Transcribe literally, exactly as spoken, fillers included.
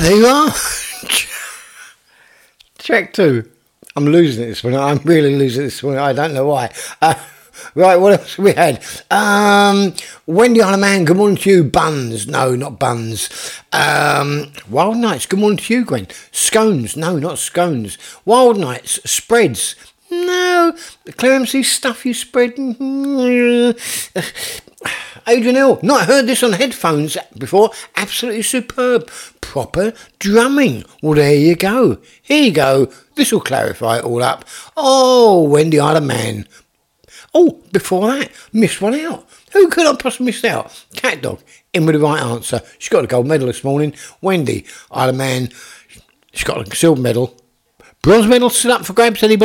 there you are. Track two. I'm losing it this morning. I'm really losing it this morning. I don't know why. Uh, right, what else have we had? Um, Wendy Isle of Man, good morning to you. Buns. No, not buns. Um, Wild Nights, good morning to you, Gwen. Scones. No, not scones. Wild Nights, spreads. No. Claire M C stuff you spread. Adrian Hill, not heard this on headphones before. Absolutely superb. Proper drumming. Well, there you go. Here you go. This will clarify it all up. Oh, Wendy Isle of Man. Oh, before that, missed one out. Who could I possibly miss out? Cat Dog, in with the right answer. She got a gold medal this morning. Wendy Isle of Man, she got a silver medal. Bronze medal still up for grabs, anybody?